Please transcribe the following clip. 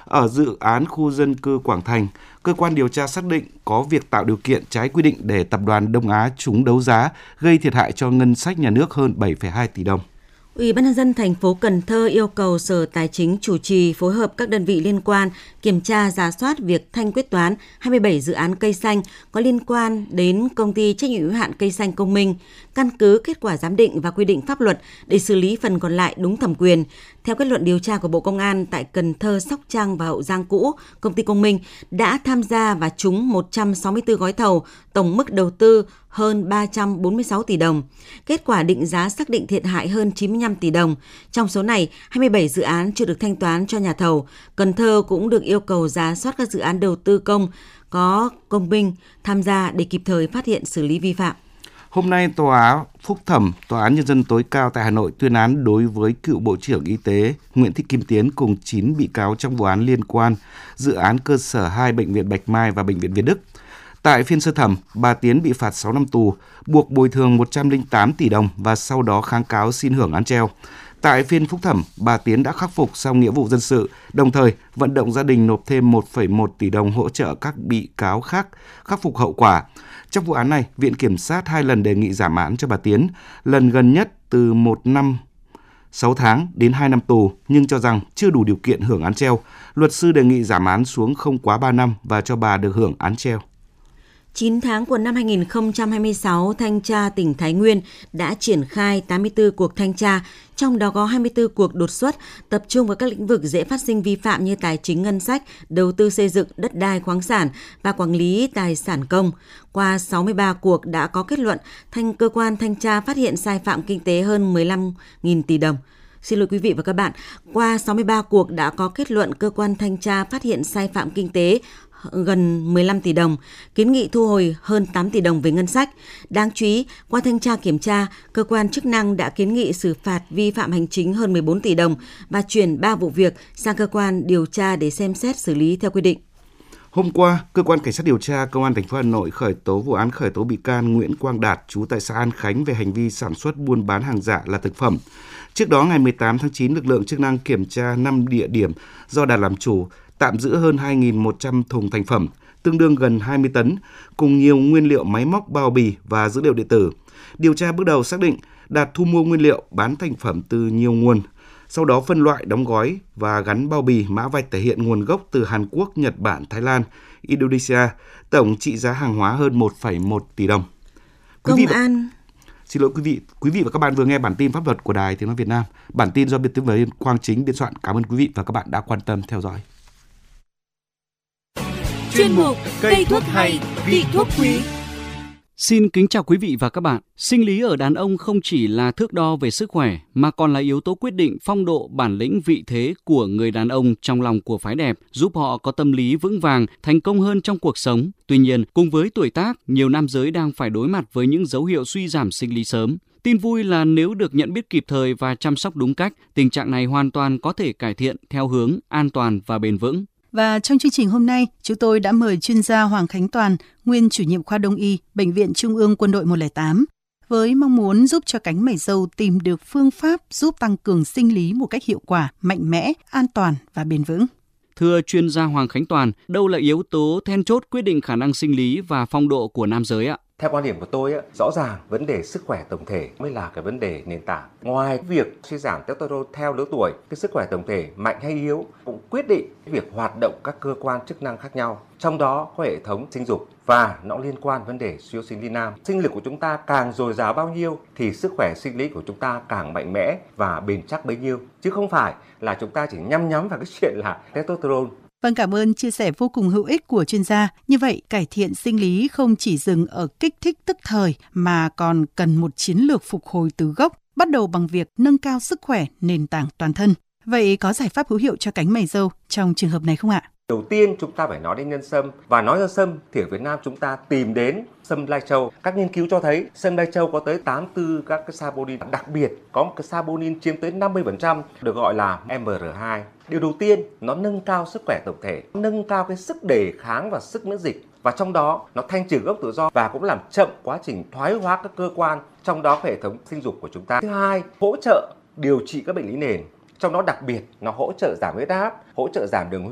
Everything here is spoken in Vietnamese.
Ở dự án khu dân cư Quảng Thành, cơ quan điều tra xác định có việc tạo điều kiện trái quy định để tập đoàn Đông Á trúng đấu giá, gây thiệt hại cho ngân sách nhà nước hơn 7,2 tỷ đồng. Ủy ban nhân dân thành phố Cần Thơ yêu cầu Sở Tài chính chủ trì phối hợp các đơn vị liên quan kiểm tra rà soát việc thanh quyết toán 27 dự án cây xanh có liên quan đến công ty trách nhiệm hữu hạn cây xanh Công Minh, căn cứ kết quả giám định và quy định pháp luật để xử lý phần còn lại đúng thẩm quyền. Theo kết luận điều tra của Bộ Công an, tại Cần Thơ, Sóc Trăng và Hậu Giang cũ, công ty Công Minh đã tham gia và trúng 164 gói thầu, tổng mức đầu tư hơn 346 tỷ đồng. Kết quả định giá xác định thiệt hại hơn 95 tỷ đồng. Trong số này, 27 dự án chưa được thanh toán cho nhà thầu. Cần Thơ cũng được yêu cầu rà soát các dự án đầu tư công có Công Minh tham gia để kịp thời phát hiện xử lý vi phạm. Hôm nay, Tòa Phúc thẩm, Tòa án Nhân dân tối cao tại Hà Nội tuyên án đối với cựu Bộ trưởng Y tế Nguyễn Thị Kim Tiến cùng 9 bị cáo trong vụ án liên quan dự án cơ sở 2 Bệnh viện Bạch Mai và Bệnh viện Việt Đức. Tại phiên sơ thẩm, bà Tiến bị phạt 6 năm tù, buộc bồi thường 108 tỷ đồng và sau đó kháng cáo xin hưởng án treo. Tại phiên phúc thẩm, bà Tiến đã khắc phục xong nghĩa vụ dân sự, đồng thời vận động gia đình nộp thêm 1,1 tỷ đồng hỗ trợ các bị cáo khác khắc phục hậu quả. Trong vụ án này, Viện Kiểm sát 2 lần đề nghị giảm án cho bà Tiến, lần gần nhất từ 1 năm 6 tháng đến 2 năm tù, nhưng cho rằng chưa đủ điều kiện hưởng án treo. Luật sư đề nghị giảm án xuống không quá 3 năm và cho bà được hưởng án treo. 9 tháng của năm 2026, Thanh tra tỉnh Thái Nguyên đã triển khai 84 cuộc thanh tra, trong đó có 24 cuộc đột xuất, tập trung vào các lĩnh vực dễ phát sinh vi phạm như tài chính ngân sách, đầu tư xây dựng, đất đai khoáng sản và quản lý tài sản công. Qua 63 cuộc đã có kết luận, cơ quan thanh tra phát hiện sai phạm kinh tế hơn 15.000 tỷ đồng. Xin lỗi quý vị và các bạn, qua 63 cuộc đã có kết luận cơ quan thanh tra phát hiện sai phạm kinh tế gần 15 tỷ đồng, kiến nghị thu hồi hơn 8 tỷ đồng về ngân sách. Đáng chú ý, qua thanh tra kiểm tra, cơ quan chức năng đã kiến nghị xử phạt vi phạm hành chính hơn 14 tỷ đồng và chuyển 3 vụ việc sang cơ quan điều tra để xem xét xử lý theo quy định. Hôm qua, cơ quan cảnh sát điều tra Công an thành phố Hà Nội khởi tố vụ án khởi tố bị can Nguyễn Quang Đạt, trú tại xã An Khánh về hành vi sản xuất buôn bán hàng giả là thực phẩm. Trước đó, ngày 18 tháng 9, lực lượng chức năng kiểm tra 5 địa điểm do Đạt làm chủ, tạm giữ hơn 2.100 thùng thành phẩm, tương đương gần 20 tấn, cùng nhiều nguyên liệu máy móc, bao bì và dữ liệu điện tử. Điều tra bước đầu xác định Đạt thu mua nguyên liệu, bán thành phẩm từ nhiều nguồn, sau đó phân loại, đóng gói và gắn bao bì mã vạch thể hiện nguồn gốc từ Hàn Quốc, Nhật Bản, Thái Lan, Indonesia, tổng trị giá hàng hóa hơn 1,1 tỷ đồng. Xin lỗi quý vị và các bạn vừa nghe bản tin pháp luật của Đài Tiếng nói Việt Nam. Bản tin do biên tập viên Quang Chính biên soạn. Cảm ơn quý vị và các bạn đã quan tâm theo dõi. Chuyên mục cây thuốc hay, vị thuốc quý. Xin kính chào quý vị và các bạn. Sinh lý ở đàn ông không chỉ là thước đo về sức khỏe mà còn là yếu tố quyết định phong độ, bản lĩnh, vị thế của người đàn ông trong lòng của phái đẹp, giúp họ có tâm lý vững vàng, thành công hơn trong cuộc sống. Tuy nhiên, cùng với tuổi tác, nhiều nam giới đang phải đối mặt với những dấu hiệu suy giảm sinh lý sớm. Tin vui là nếu được nhận biết kịp thời và chăm sóc đúng cách, tình trạng này hoàn toàn có thể cải thiện theo hướng an toàn và bền vững. Và trong chương trình hôm nay, chúng tôi đã mời chuyên gia Hoàng Khánh Toàn, nguyên chủ nhiệm khoa Đông y, Bệnh viện Trung ương Quân đội 108, với mong muốn giúp cho cánh mày râu tìm được phương pháp giúp tăng cường sinh lý một cách hiệu quả, mạnh mẽ, an toàn và bền vững. Thưa chuyên gia Hoàng Khánh Toàn, đâu là yếu tố then chốt quyết định khả năng sinh lý và phong độ của nam giới ạ? Theo quan điểm của tôi, rõ ràng vấn đề sức khỏe tổng thể mới là cái vấn đề nền tảng. Ngoài việc suy giảm testosterone theo lứa tuổi, cái sức khỏe tổng thể mạnh hay yếu cũng quyết định việc hoạt động các cơ quan chức năng khác nhau. Trong đó có hệ thống sinh dục và nó liên quan vấn đề suy yếu sinh lý nam. Sinh lực của chúng ta càng dồi dào bao nhiêu thì sức khỏe sinh lý của chúng ta càng mạnh mẽ và bền chắc bấy nhiêu. Chứ không phải là chúng ta chỉ nhắm vào cái chuyện là testosterone. Vâng, cảm ơn chia sẻ vô cùng hữu ích của chuyên gia. Như vậy, cải thiện sinh lý không chỉ dừng ở kích thích tức thời mà còn cần một chiến lược phục hồi từ gốc, bắt đầu bằng việc nâng cao sức khỏe nền tảng toàn thân. Vậy có giải pháp hữu hiệu cho cánh mày râu trong trường hợp này không ạ? Đầu tiên chúng ta phải nói đến nhân sâm, và nói đến sâm thì ở Việt Nam chúng ta tìm đến sâm lai châu. Các nghiên cứu cho thấy sâm lai châu có tới 84 các cái saponin, đặc biệt có một cái saponin chiếm tới 50% được gọi là MR2. Điều đầu tiên, nó nâng cao sức khỏe tổng thể, nâng cao cái sức đề kháng và sức miễn dịch, và trong đó nó thanh trừ gốc tự do và cũng làm chậm quá trình thoái hóa các cơ quan, trong đó hệ thống sinh dục của chúng ta. Thứ hai, hỗ trợ điều trị các bệnh lý nền, trong đó đặc biệt nó hỗ trợ giảm huyết áp, hỗ trợ giảm đường huyết